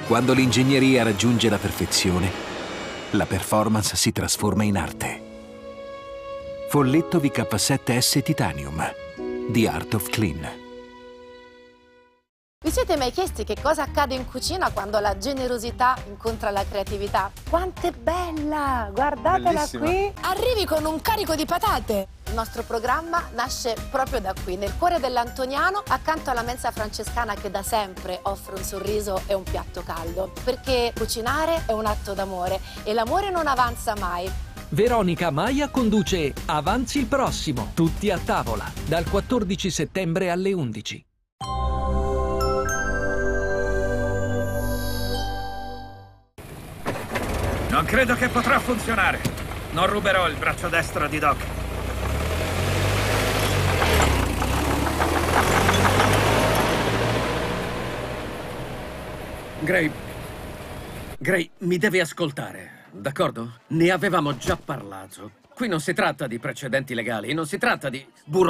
Quando l'ingegneria raggiunge la perfezione, la performance si trasforma in arte. Folletto VK7S Titanium, The Art of Clean. Vi siete mai chiesti che cosa accade in cucina quando la generosità incontra la creatività? Quanto è bella! Guardatela Bellissima. qui! Arrivi con un carico di patate! Il nostro programma nasce proprio da qui, nel cuore dell'Antoniano, accanto alla mensa francescana che da sempre offre un sorriso e un piatto caldo. Perché cucinare è un atto d'amore e l'amore non avanza mai. Veronica Maia conduce Avanzi il prossimo, tutti a tavola, dal 14 settembre alle 11. Non credo che potrà funzionare. Non ruberò il braccio destro di Doc. Gray, mi devi ascoltare, d'accordo? Ne avevamo già parlato. Qui non si tratta di precedenti legali, non si tratta di burocrazia.